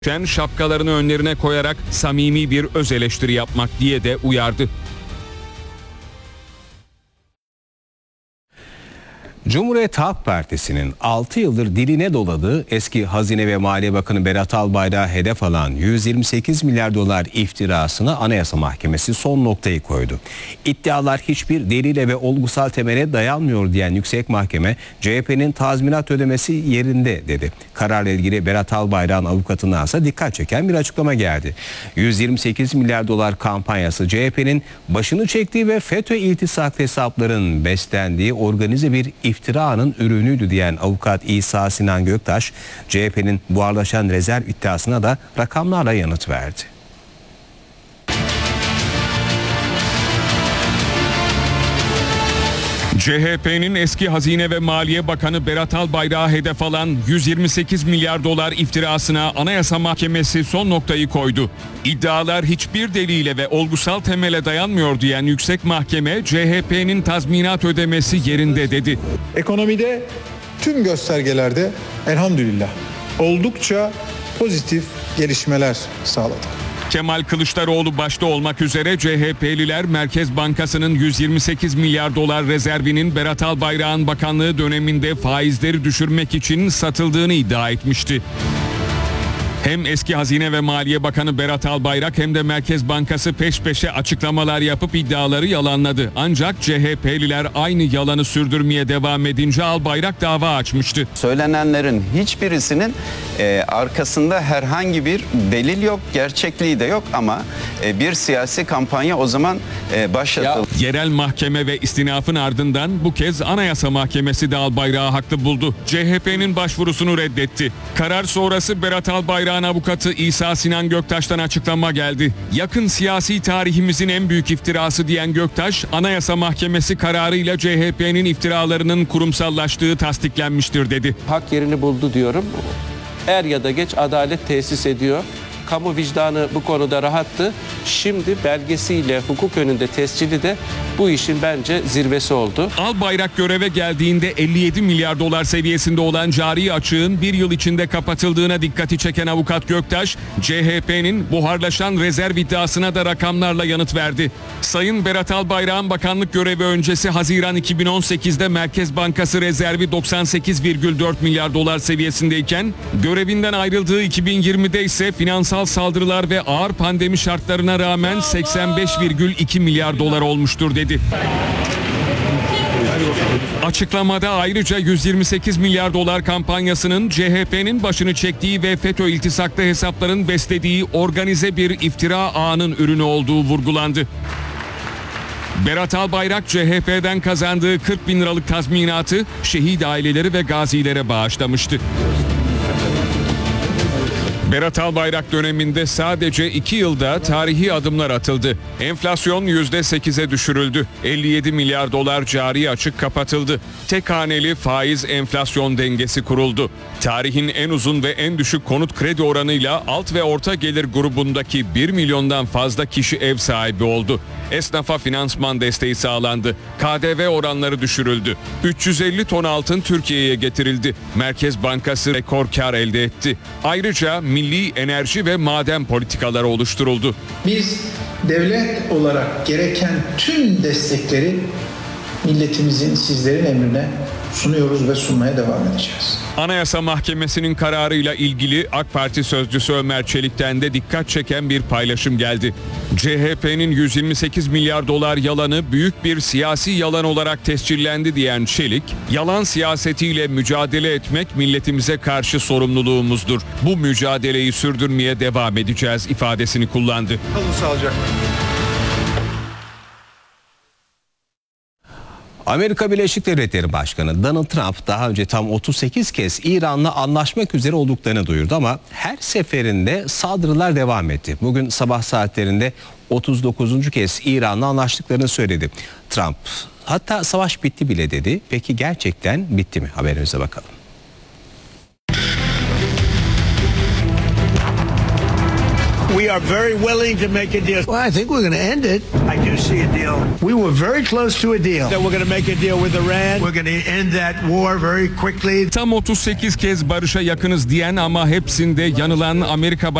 şapkalarını önlerine koyarak samimi bir öz eleştiri yapmak diye de uyardı. Cumhuriyet Halk Partisi'nin 6 yıldır diline doladığı eski Hazine ve Maliye Bakanı Berat Albayrak'ı hedef alan 128 milyar dolar iftirasına Anayasa Mahkemesi son noktayı koydu. İddialar hiçbir delile ve olgusal temele dayanmıyor diyen Yüksek Mahkeme, CHP'nin tazminat ödemesi yerinde dedi. Kararla ilgili Berat Albayrak'ın avukatından ise dikkat çeken bir açıklama geldi. 128 milyar dolar kampanyası CHP'nin başını çektiği ve FETÖ iltisaklı hesapların beslendiği organize bir iftiranın ürünüydü diyen avukat İsa Sinan Göktaş, CHP'nin buharlaşan rezerv iddiasına da rakamlarla yanıt verdi. CHP'nin eski Hazine ve Maliye Bakanı Berat Albayrak'ı hedef alan 128 milyar dolar iftirasına Anayasa Mahkemesi son noktayı koydu. İddialar hiçbir delile ve olgusal temele dayanmıyor diyen Yüksek Mahkeme, CHP'nin tazminat ödemesi yerinde dedi. Ekonomide tüm göstergelerde elhamdülillah oldukça pozitif gelişmeler sağladı. Kemal Kılıçdaroğlu başta olmak üzere CHP'liler Merkez Bankası'nın 128 milyar dolar rezervinin Berat Albayrak'ın bakanlığı döneminde faizleri düşürmek için satıldığını iddia etmişti. Hem eski Hazine ve Maliye Bakanı Berat Albayrak hem de Merkez Bankası peş peşe açıklamalar yapıp iddiaları yalanladı. Ancak CHP'liler aynı yalanı sürdürmeye devam edince Albayrak dava açmıştı. Söylenenlerin hiçbirisinin arkasında herhangi bir delil yok, gerçekliği de yok ama bir siyasi kampanya o zaman başlatıldı. Yerel mahkeme ve istinafın ardından bu kez Anayasa Mahkemesi de Albayrak'ı haklı buldu. CHP'nin başvurusunu reddetti. Karar sonrası Berat Albayrak'ın avukatı İsa Sinan Göktaş'tan açıklama geldi. Yakın siyasi tarihimizin en büyük iftirası diyen Göktaş, Anayasa Mahkemesi kararıyla CHP'nin iftiralarının kurumsallaştığı tasdiklenmiştir dedi. Hak yerini buldu diyorum. Er ya da geç adalet tesis ediyor. Kamu vicdanı bu konuda rahattı. Şimdi belgesiyle hukuk önünde tescili de bu işin bence zirvesi oldu. Albayrak göreve geldiğinde 57 milyar dolar seviyesinde olan cari açığın bir yıl içinde kapatıldığına dikkati çeken avukat Göktaş, CHP'nin buharlaşan rezerv iddiasına da rakamlarla yanıt verdi. Sayın Berat Albayrak'ın bakanlık görevi öncesi Haziran 2018'de Merkez Bankası rezervi 98,4 milyar dolar seviyesindeyken, görevinden ayrıldığı 2020'de ise finansal saldırılar ve ağır pandemi şartlarına rağmen 85,2 milyar dolar olmuştur dedi. Açıklamada ayrıca 128 milyar dolar kampanyasının CHP'nin başını çektiği ve FETÖ iltisaklı hesapların beslediği organize bir iftira ağının ürünü olduğu vurgulandı. Berat Albayrak CHP'den kazandığı 40 bin liralık tazminatı şehit aileleri ve gazilere bağışlamıştı. Berat Albayrak döneminde sadece 2 yılda tarihi adımlar atıldı. Enflasyon %8'e düşürüldü. 57 milyar dolar cari açık kapatıldı. Tek haneli faiz enflasyon dengesi kuruldu. Tarihin en uzun ve en düşük konut kredi oranıyla alt ve orta gelir grubundaki 1 milyondan fazla kişi ev sahibi oldu. Esnafa finansman desteği sağlandı. KDV oranları düşürüldü. 350 ton altın Türkiye'ye getirildi. Merkez Bankası rekor kar elde etti. Ayrıca milli enerji ve maden politikaları oluşturuldu. Biz devlet olarak gereken tüm destekleri milletimizin, sizlerin emrine sunuyoruz ve sunmaya devam edeceğiz. Anayasa Mahkemesi'nin kararıyla ilgili AK Parti sözcüsü Ömer Çelik'ten de dikkat çeken bir paylaşım geldi. CHP'nin 128 milyar dolar yalanı büyük bir siyasi yalan olarak tescillendi diyen Çelik, yalan siyasetiyle mücadele etmek milletimize karşı sorumluluğumuzdur. Bu mücadeleyi sürdürmeye devam edeceğiz ifadesini kullandı. Kalın sağlıcakla. Amerika Birleşik Devletleri Başkanı Donald Trump daha önce tam 38 kez İran'la anlaşmak üzere olduklarını duyurdu ama her seferinde saldırılar devam etti. Bugün sabah saatlerinde 39. kez İran'la anlaştıklarını söyledi. Trump hatta savaş bitti bile dedi. Peki gerçekten bitti mi? Haberimize bakalım. We are very willing to make a deal. Well, I think we're going to end it. I do see a deal. We were very close to a deal. That we're going to make a deal with Iran. We're going to end that war very quickly. Tam 38 kez barışa yakınız diyen ama hepsinde yanılan Amerika